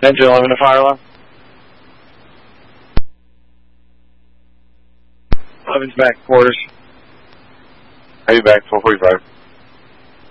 Engine 11 to fire alarm. 11's back quarters. Are you back 445?